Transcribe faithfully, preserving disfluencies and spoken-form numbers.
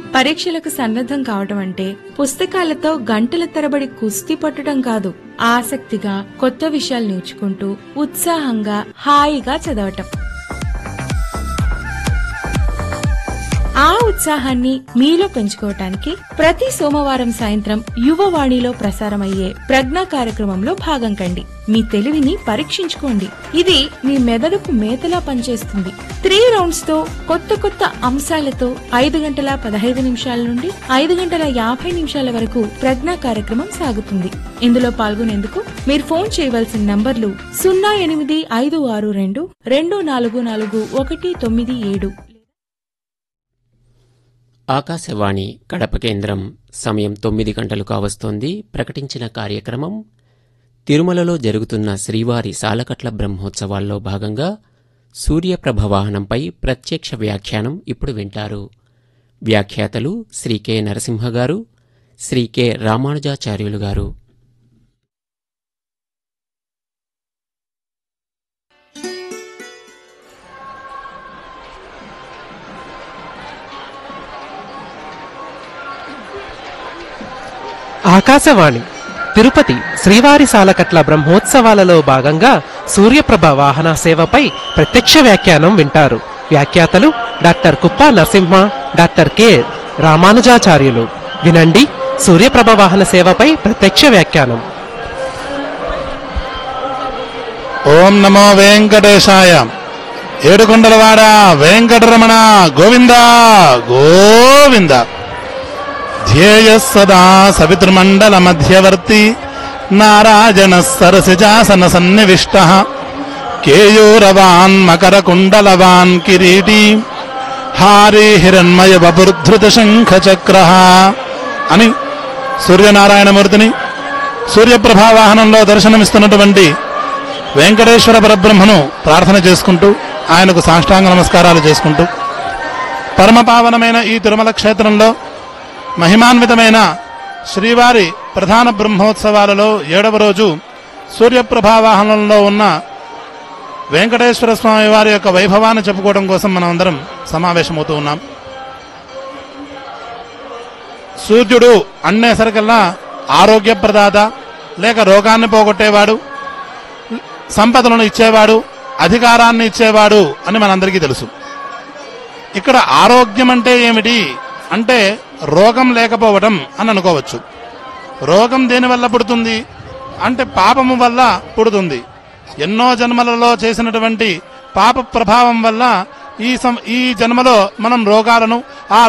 పరీక్షలకు సన్నద్ధం కావటం అంటే పుస్తకాలతో గంటల తరబడి కుస్తీ పట్టడం కాదు, ఆసక్తిగా కొత్త విషయాలు నేర్చుకుంటూ ఉత్సాహంగా హాయిగా చదవటం. ఆ ఉత్సాహాన్ని మీలో పెంచుకోవటానికి ప్రతి సోమవారం సాయంత్రం యువవాణిలో ప్రసారమయ్యే ప్రజ్ఞా కార్యక్రమంలో భాగం కండి. మీ తెలివిని పరీక్షించుకోండి. ఇది మీ మెదడుకు మేతలా పనిచేస్తుంది. త్రీ రౌండ్స్ తో కొత్త కొత్త అంశాలతో ఐదు గంటల పదహైదు నిమిషాల నుండి ఐదు గంటల యాభై నిమిషాల వరకు ప్రజ్ఞా కార్యక్రమం సాగుతుంది. ఇందులో పాల్గొనేందుకు మీరు ఫోన్ చేయవలసిన నంబర్లు సున్నా ఎనిమిది ఐదు ఆరు రెండు రెండు నాలుగు నాలుగు ఒకటి తొమ్మిది ఏడు. ఆకాశవాణి కడప కేంద్రం. సమయం తొమ్మిది గంటలు కావస్తోంది. ప్రకటించిన కార్యక్రమం తిరుమలలో జరుగుతున్న శ్రీవారి సాలకట్ల బ్రహ్మోత్సవాల్లో భాగంగా సూర్యప్రభ వాహనంపై ప్రత్యక్ష వ్యాఖ్యానం ఇప్పుడు వింటారు. వ్యాఖ్యాతలు శ్రీ కె నరసింహ గారు, శ్రీ కె రామానుజాచార్యులు గారు. ఆకాశవాణి తిరుపతి శ్రీవారి సాలకట్ల బ్రహ్మోత్సవాలలో భాగంగా సూర్యప్రభ వాహన సేవపై ప్రత్యక్ష వ్యాఖ్యానం వింటారు. వ్యాఖ్యాతలు డాక్టర్ కుప్ప నరసింహ, డాక్టర్ కె రామానుజాచార్యులు. వినండి సూర్యప్రభ వాహన సేవపై ప్రత్యక్ష వ్యాఖ్యానం. ఓం నమో వెంకటేశాయ. ఏడుకొండలవాడ వెంకటరమణ గోవింద గోవింద. ధ్యేయ సదా సవితృమండల మధ్యవర్తి నారాయణ సరసిజాసన సన్నివిష్ట కేయూరవాన్ మకర కుండలవాన్ కిరీటి హారి హిరణ్మయ బపుర్ధృత శంఖ చక్ర అని సూర్యనారాయణమూర్తిని సూర్యప్రభా వాహనంలో దర్శనమిస్తున్నటువంటి వెంకటేశ్వర పరబ్రహ్మను ప్రార్థన చేసుకుంటూ ఆయనకు సాష్టాంగ నమస్కారాలు చేసుకుంటూ పరమపావనమైన ఈ తిరుమల క్షేత్రంలో మహిమాన్వితమైన శ్రీవారి ప్రధాన బ్రహ్మోత్సవాలలో ఏడవ రోజు సూర్యప్రభా వాహనంలో ఉన్న వెంకటేశ్వర స్వామి వారి యొక్క వైభవాన్ని చెప్పుకోవడం కోసం మనం అందరం సమావేశమవుతూ ఉన్నాం. సూర్యుడు అన్నేసరికల్లా ఆరోగ్యప్రదాత, లేక రోగాన్ని పోగొట్టేవాడు, సంపదలను ఇచ్చేవాడు, అధికారాన్ని ఇచ్చేవాడు అని మనందరికీ తెలుసు. ఇక్కడ ఆరోగ్యం అంటే ఏమిటి అంటే రోగం లేకపోవడం అని అనుకోవచ్చు. రోగం దేనివల్ల పుడుతుంది అంటే పాపము వల్ల పుడుతుంది. ఎన్నో జన్మలలో చేసినటువంటి పాప ప్రభావం వల్ల ఈ ఈ జన్మలో మనం రోగాలను